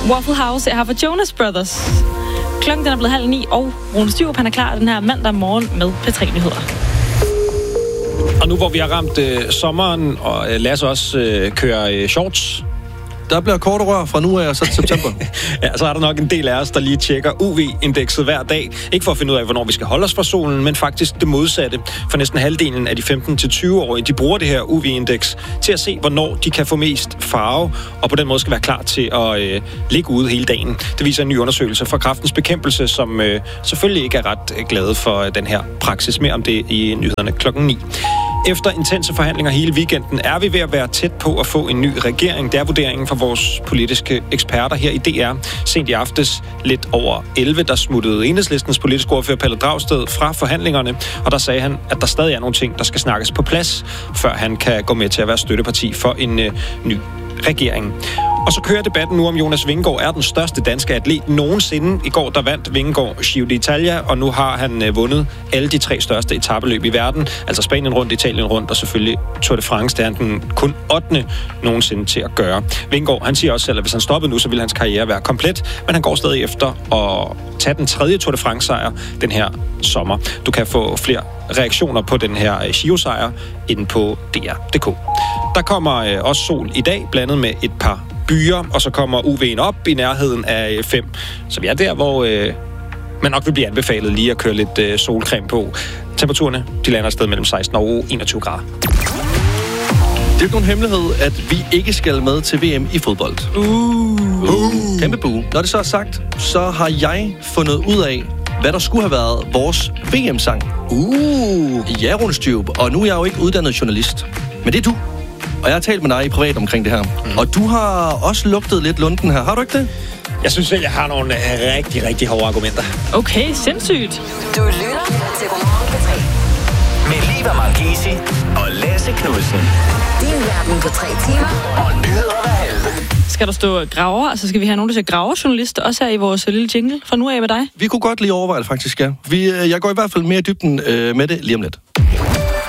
Waffle House er her for Jonas Brothers. Klokken den er blevet 8:30, og Rune Styrup, han er klar den her mandag morgen med P3-nyheder. Og nu hvor vi har ramt sommeren, og lad os også køre shorts. Der bliver korte rør fra nu af og så til september. Ja, så er der nok en del af os, der lige tjekker UV-indekset hver dag. Ikke for at finde ud af, hvornår vi skal holde os fra solen, men faktisk det modsatte. For næsten halvdelen af de 15-20-årige, de bruger det her UV-indeks til at se, hvornår de kan få mest farve, og på den måde skal være klar til at ligge ude hele dagen. Det viser en ny undersøgelse fra Kræftens Bekæmpelse, som selvfølgelig ikke er ret glade for den her praksis. Mere om det i nyhederne klokken 9. Efter intense forhandlinger hele weekenden er vi ved at være tæt på at få en ny regering. Det er vurderingen fra vores politiske eksperter her i DR. Sent i aftes, lidt over 11, der smuttede Enhedslistens politiske ordfører Pelle Dragsted fra forhandlingerne, og der sagde han, at der stadig er nogle ting, der skal snakkes på plads, før han kan gå med til at være støtteparti for en ny regering. Og så kører debatten nu om Jonas Vingegaard er den største danske atlet nogensinde. I går der vandt Vingegaard Giro d'Italia, og nu har han vundet alle de 3 største etapeløb i verden. Altså Spanien rundt, Italien rundt og selvfølgelig Tour de France. Det er den kun 8. nogensinde til at gøre. Vingegaard, han siger også selv, at hvis han stoppede nu, så ville hans karriere være komplet. Men han går stadig efter at tage den 3. Tour de France-sejr den her sommer. Du kan få flere reaktioner på den her Giro-sejr inde på DR.dk. Der kommer også sol i dag, blandet med et par byer, og så kommer UV'en op i nærheden af 5. Så vi er der, hvor man nok vil blive anbefalet lige at køre lidt solcreme på. Temperaturerne, de lander et sted mellem 16 og 21 grader. Det er jo ikke nogen hemmelighed, at vi ikke skal med til VM i fodbold. Kæmpe bue. Når det så er sagt, så har jeg fundet ud af, hvad der skulle have været vores VM-sang. Ja, Rune Styrup. Og nu er jeg jo ikke uddannet journalist. Men det er du. Og jeg har talt med dig i privat omkring det her. Og du har også lugtet lidt lunden her. Har du ikke det? Jeg synes selv, jeg har nogle rigtig, rigtig hårde argumenter. Okay, sindssygt. Du lytter til Godmorgen P3. Med Liva Marchesi og Lasse Knudsen. Din verden på 3 timer. Og nyheder hver halve. Skal der stå graver? Altså skal vi have nogen, der siger graverjournalist, også her i vores lille jingle fra nu af med dig? Vi kunne godt lige overveje det faktisk, ja. Jeg går i hvert fald mere i dybden med det lige om lidt.